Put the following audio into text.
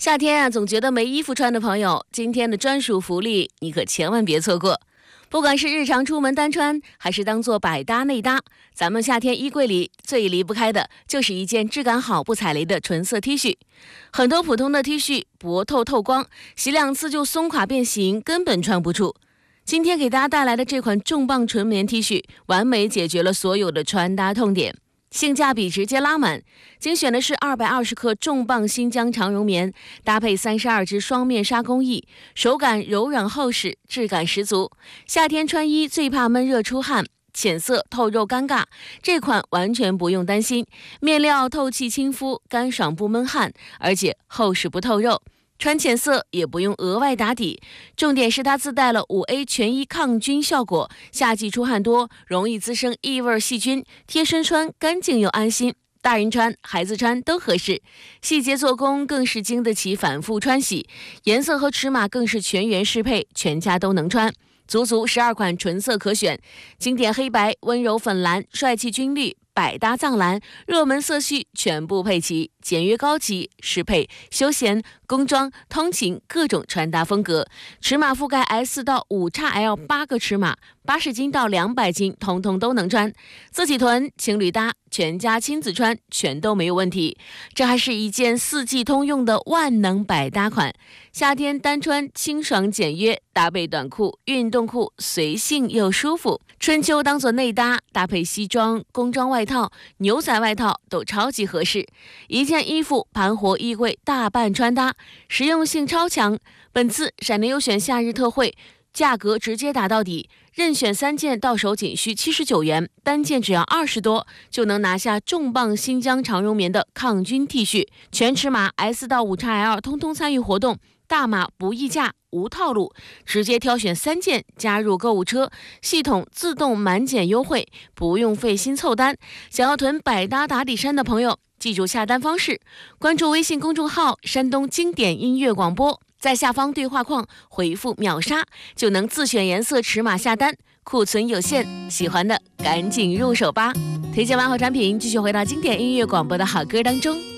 夏天啊，总觉得没衣服穿的朋友，今天的专属福利你可千万别错过。不管是日常出门单穿，还是当做百搭内搭，咱们夏天衣柜里最离不开的就是一件质感好不踩雷的纯色 T 恤。很多普通的 T 恤薄透透光，洗2次就松垮变形，根本穿不住。今天给大家带来的这款重磅纯棉 T 恤，完美解决了所有的穿搭痛点。性价比直接拉满，精选的是220克重磅新疆长绒棉，搭配32支双面纱工艺，手感柔软厚实，质感十足。夏天穿衣最怕闷热出汗，浅色透肉尴尬，这款完全不用担心，面料透气亲肤，干爽不闷汗，而且厚实不透肉。穿浅色也不用额外打底，重点是它自带了5A 全衣抗菌效果，夏季出汗多，容易滋生异味细菌，贴身穿干净又安心，大人穿孩子穿都合适。细节做工更是经得起反复穿洗，颜色和尺码更是全员适配，全家都能穿。足12款纯色可选，经典黑白、温柔粉蓝、帅气军绿、百搭藏蓝，热门色系全部配齐，简约高级，适配休闲、工装、通勤各种穿搭风格。尺码覆盖 S 到5XL 8个尺码，80斤到200斤，通通都能穿。自己囤、情侣搭、全家亲子穿，全都没有问题。这还是一件4季通用的万能百搭款，夏天单穿清爽简约，搭配短裤、运动裤，随性又舒服。春秋当做内搭，搭配西装、工装外套、牛仔外套都超级合适。一件衣服盘活衣柜大半穿搭，实用性超强。本次闪电优选夏日特惠，价格直接打到底，任选3件到手仅需79元，单件只要20多，就能拿下重磅新疆长绒棉的抗菌 T 恤，全尺码 S 到5XL 通通参与活动，大码不议价无套路，直接挑选3件加入购物车，系统自动满减优惠，不用费心凑单。想要囤百搭打底衫的朋友，记住下单方式，关注微信公众号山东经典音乐广播，在下方对话框回复秒杀，就能自选颜色尺码下单，库存有限，喜欢的赶紧入手吧。推荐完好产品，继续回到经典音乐广播的好歌当中。